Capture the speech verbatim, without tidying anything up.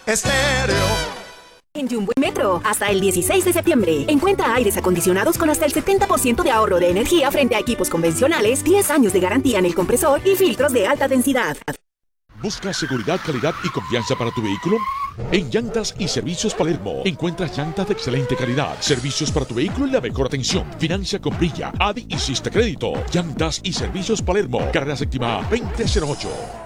Estéreo. En Jumbo y Metro, hasta el dieciséis de septiembre. Encuentra aires acondicionados con hasta el setenta por ciento de ahorro de energía frente a equipos convencionales, diez años de garantía en el compresor y filtros de alta densidad. ¿Buscas seguridad, calidad y confianza para tu vehículo? En Llantas y Servicios Palermo encuentras llantas de excelente calidad, servicios para tu vehículo y la mejor atención. Financia con Brilla, A D I y Siste Crédito. Llantas y Servicios Palermo, carrera séptima veinte cero ocho.